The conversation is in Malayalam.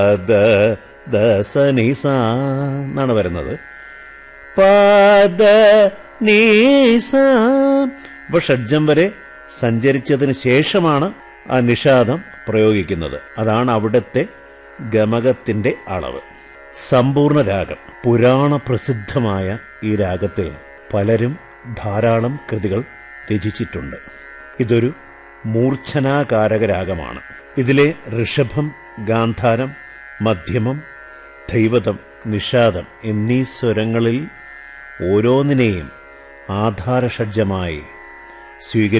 ദ ദ സ നി സ എന്നാണ് വരുന്നത്. പദ നീ സ. അപ്പോൾ ഷഡ്ജം വരെ സഞ്ചരിച്ചതിന് ശേഷമാണ് ആ നിഷാദം പ്രയോഗിക്കുന്നത്. അതാണ് അവിടുത്തെ ഗമകത്തിന്റെ അളവ്. സമ്പൂർണ്ണ രാഗം. പുരാണ പ്രസിദ്ധമായ ഈ രാഗത്തിൽ പലരും ധാരാളം കൃതികൾ രചിച്ചിട്ടുണ്ട്. ഇതൊരു മൂർച്ഛനാകാരക രാഗമാണ്. ഇതിലെ ഋഷഭം, ഗാന്ധാരം, മധ്യമം, ധൈവതം, നിഷാദം എന്നീ സ്വരങ്ങളിൽ ഓരോന്നിനെയും ആധാരഷഡ്ജമായി സ്വീകരിച്ചു